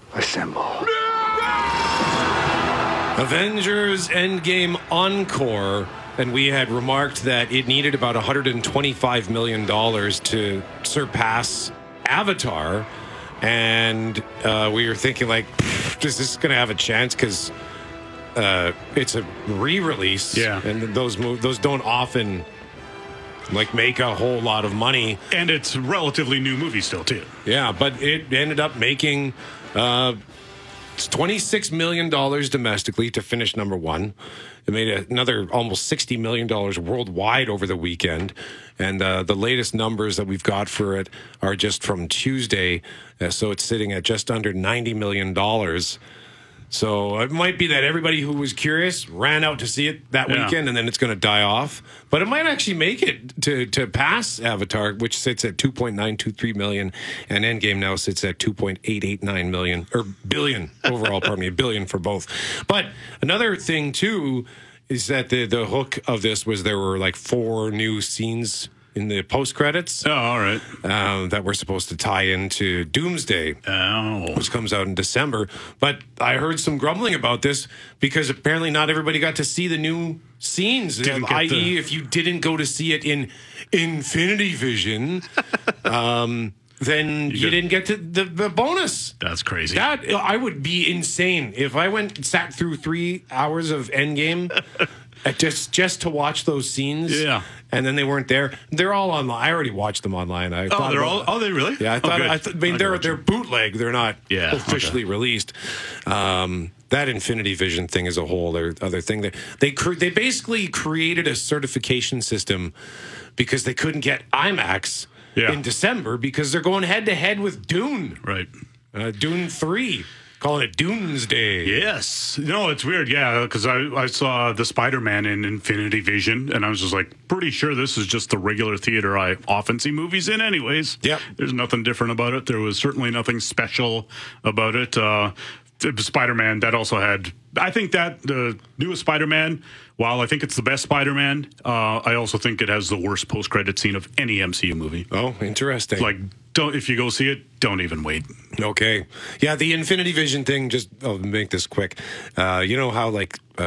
Assemble. Avengers Endgame Encore, and we had remarked that it needed about $125 million to surpass Avatar, and we were thinking, like, is this going to have a chance? Because it's a re-release, and those don't often make a whole lot of money, and it's a relatively new movie still too. Yeah, but it ended up making it's $26 million domestically to finish number one. It made another almost $60 million worldwide over the weekend. And the latest numbers that we've got for it are just from Tuesday. So it's sitting at just under $90 million. So it might be that everybody who was curious ran out to see it that weekend, and then it's going to die off. But it might actually make it to pass Avatar, which sits at 2.923 million, and Endgame now sits at 2.889 million, or billion overall, pardon me, a billion for both. But another thing, too, is that the hook of this was there were 4 new scenes in the post-credits. Oh, all right. That were supposed to tie into Doomsday, which comes out in December. But I heard some grumbling about this because apparently not everybody got to see the new scenes, i.e. if you didn't go to see it in Infinity Vision, then you didn't get to the bonus. That's crazy. That I would be insane if I went and sat through 3 hours of Endgame just to watch those scenes. Yeah. And then they weren't there. They're all online. I already watched them online. Are they really? Yeah, I mean, they're bootleg. They're not officially released. That Infinity Vision thing is a whole other thing. They basically created a certification system because they couldn't get IMAX in December because they're going head to head with Dune. Right. Dune 3. Calling it Doomsday. Yes. No, it's weird. Yeah, because I saw the Spider-Man in Infinity Vision, and I was just pretty sure this is just the regular theater I often see movies in anyways. Yep. There's nothing different about it. There was certainly nothing special about it. Spider-Man, that also had... I think that the newest Spider-Man, while I think it's the best Spider-Man, I also think it has the worst post-credit scene of any MCU movie. Oh, interesting. If you go see it, don't even wait. Okay. Yeah, the Infinity Vision thing, I'll make this quick. You know how,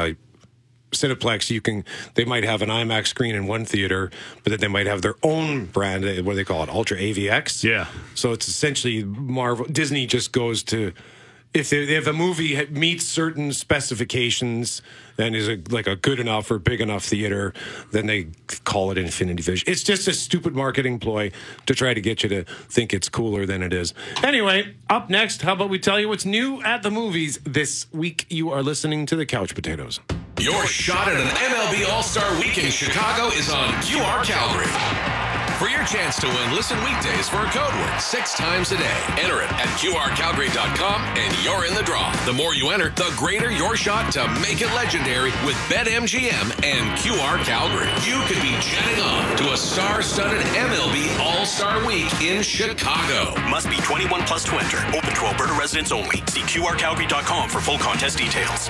Cineplex, they might have an IMAX screen in one theater, but then they might have their own brand, what do they call it, Ultra AVX? Yeah. So it's essentially Disney just goes to... If a movie meets certain specifications and is a good enough or big enough theater, then they call it Infinity Vision. It's just a stupid marketing ploy to try to get you to think it's cooler than it is. Anyway, up next, how about we tell you what's new at the movies this week? You are listening to the Couch Potatoes. Your shot at an MLB All-Star Week in Chicago is on QR Calgary. For your chance to win, listen weekdays for a code word 6 times a day. Enter it at QRCalgary.com and you're in the draw. The more you enter, the greater your shot to make it legendary with BetMGM and QR Calgary. You could be jetting off to a star-studded MLB All-Star Week in Chicago. Must be 21 plus to enter. Open to Alberta residents only. See QRCalgary.com for full contest details.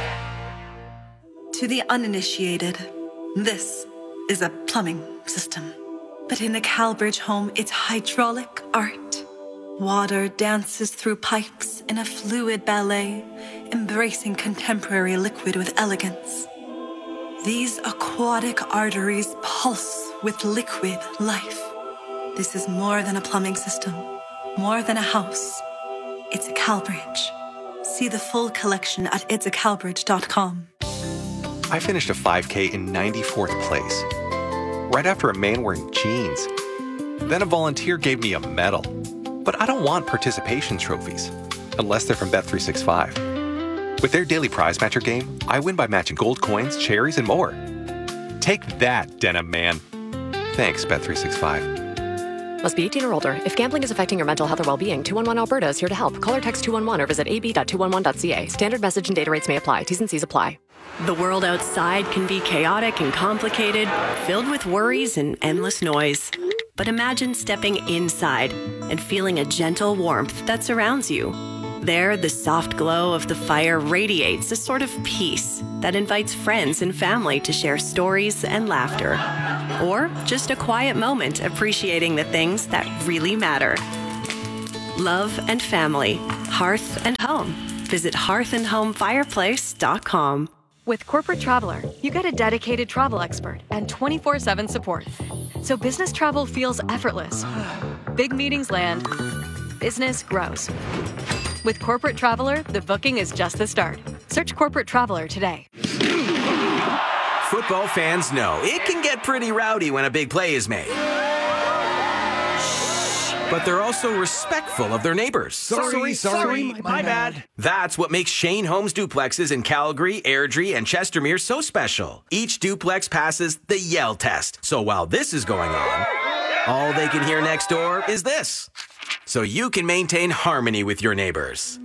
To the uninitiated, this is a plumbing system. But in a CalBridge home, it's hydraulic art. Water dances through pipes in a fluid ballet, embracing contemporary liquid with elegance. These aquatic arteries pulse with liquid life. This is more than a plumbing system, more than a house. It's a CalBridge. See the full collection at itsacalbridge.com. I finished a 5K in 94th place, right after a man wearing jeans. Then a volunteer gave me a medal. But I don't want participation trophies, unless they're from Bet365. With their daily prize matcher game, I win by matching gold coins, cherries, and more. Take that, Denim Man. Thanks, Bet365. Must be 18 or older. If gambling is affecting your mental health or well-being, 211 Alberta is here to help. Call or text 211 or visit ab.211.ca. Standard message and data rates may apply. T's and C's apply. The world outside can be chaotic and complicated, filled with worries and endless noise. But imagine stepping inside and feeling a gentle warmth that surrounds you. There, the soft glow of the fire radiates a sort of peace that invites friends and family to share stories and laughter. Or just a quiet moment appreciating the things that really matter. Love and family. Hearth and Home. Visit hearthandhomefireplace.com. With Corporate Traveler, you get a dedicated travel expert and 24/7 support. So business travel feels effortless. Big meetings land. Business grows. With Corporate Traveler, the booking is just the start. Search Corporate Traveler today. Football fans know it can get pretty rowdy when a big play is made. But they're also respectful of their neighbors. Sorry, my bad. That's what makes Shane Homes duplexes in Calgary, Airdrie, and Chestermere so special. Each duplex passes the Yell test. So while this is going on, all they can hear next door is this. So you can maintain harmony with your neighbors.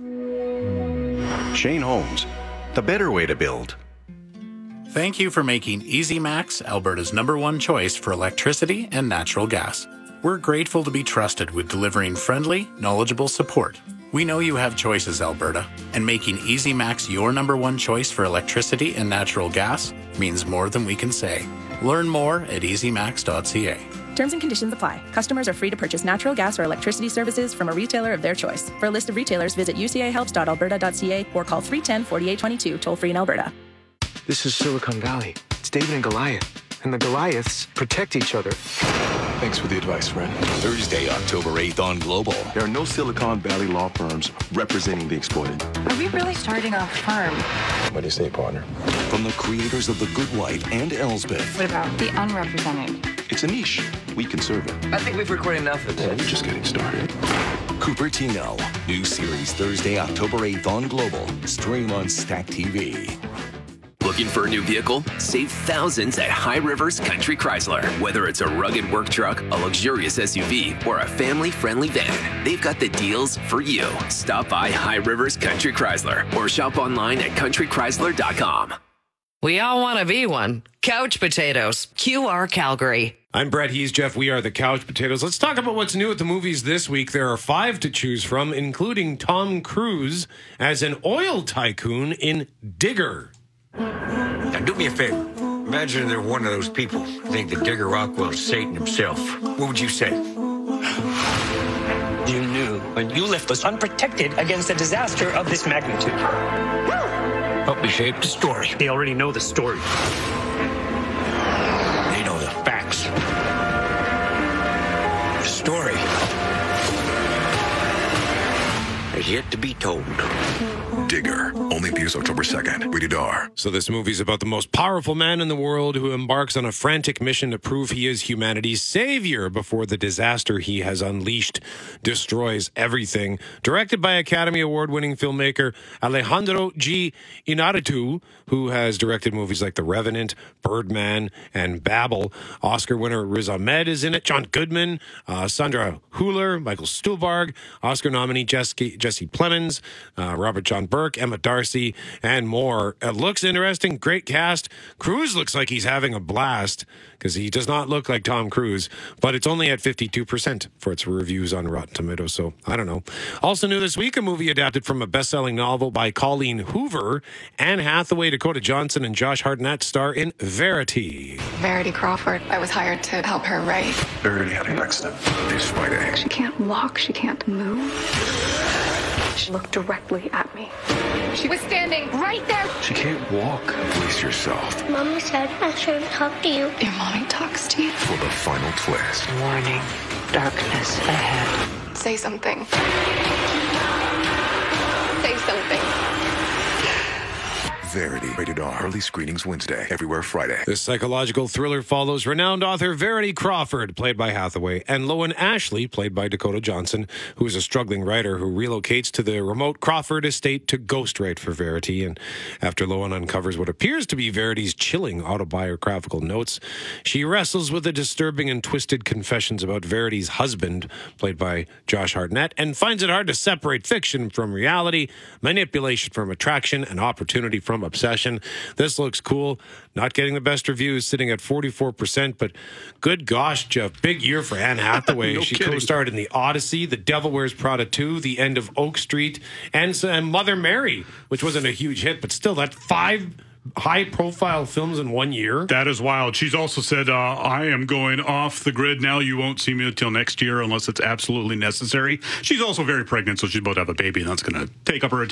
Shane Homes, the better way to build. Thank you for making EasyMax Alberta's #1 choice for electricity and natural gas. We're grateful to be trusted with delivering friendly, knowledgeable support. We know you have choices, Alberta, and making EasyMax your #1 choice for electricity and natural gas means more than we can say. Learn more at easymax.ca. Terms and conditions apply. Customers are free to purchase natural gas or electricity services from a retailer of their choice. For a list of retailers, visit ucahelps.alberta.ca or call 310-4822, toll-free in Alberta. This is Silicon Valley. It's David and Goliath, and the Goliaths protect each other. Thanks for the advice, friend. Thursday, October 8th on Global. There are no Silicon Valley law firms representing the exploited. Are we really starting a firm? What do you say, partner? From the creators of The Good Wife and Elsbeth. What about the unrepresented? It's a niche. We can serve it. I think we've recorded enough of this. We're just getting started. Cupertino. New series Thursday, October 8th on Global. Stream on Stack TV. Looking for a new vehicle? Save thousands at High Rivers Country Chrysler. Whether it's a rugged work truck, a luxurious SUV, or a family-friendly van, they've got the deals for you. Stop by High Rivers Country Chrysler or shop online at countrychrysler.com. We all want to be one. Couch Potatoes, QR Calgary. I'm Brett. He's Jeff. We are the Couch Potatoes. Let's talk about what's new at the movies this week. There are 5 to choose from, including Tom Cruise as an oil tycoon in Digger. Now, do me a favor. Imagine they're one of those people who think that Digger Rockwell is Satan himself. What would you say? You knew when you left us unprotected against a disaster of this magnitude. Help me shape the story. They already know the story. They know the facts. The story has yet to be told. Digger. Only appears October 2nd. Rated R. So this movie's about the most powerful man in the world who embarks on a frantic mission to prove he is humanity's savior before the disaster he has unleashed destroys everything. Directed by Academy Award-winning filmmaker Alejandro G. Inarritu, who has directed movies like The Revenant, Birdman, and Babel. Oscar winner Riz Ahmed is in it. John Goodman, Sandra Hüller, Michael Stuhlbarg, Oscar nominee Jesse Plemons, Robert John Burke, Emma Darcy, and more. It looks interesting. Great cast. Cruise looks like he's having a blast because he does not look like Tom Cruise, but it's only at 52% for its reviews on Rotten Tomatoes, so I don't know. Also new this week, a movie adapted from a best-selling novel by Colleen Hoover. Anne Hathaway, Dakota Johnson, and Josh Hartnett star in Verity. Verity Crawford. I was hired to help her write. Verity had an accident. She's fighting. She can't walk. She can't move. She looked directly at me. She was standing right there. She can't walk. Brace yourself. Mommy said I shouldn't talk to you. Your mommy talks to you. For the final twist. Warning. Darkness ahead. Say something. Say something. Verity. Rated R. Early screenings Wednesday. Everywhere Friday. This psychological thriller follows renowned author Verity Crawford, played by Hathaway, and Loan Ashley, played by Dakota Johnson, who is a struggling writer who relocates to the remote Crawford estate to ghostwrite for Verity. And after Loan uncovers what appears to be Verity's chilling autobiographical notes, she wrestles with the disturbing and twisted confessions about Verity's husband, played by Josh Hartnett, and finds it hard to separate fiction from reality, manipulation from attraction, and opportunity from obsession. This looks cool. Not getting the best reviews, sitting at 44%, but good gosh, Jeff, big year for Anne Hathaway. No She kidding. co-starred in The Odyssey, The Devil Wears Prada 2, The End of Oak Street, and Mother Mary, which wasn't a huge hit, but still, that 5 high-profile films in 1 year. That is wild. She's also said, I am going off the grid now. You won't see me until next year unless it's absolutely necessary. She's also very pregnant, so she's about to have a baby, and that's going to take up her attention.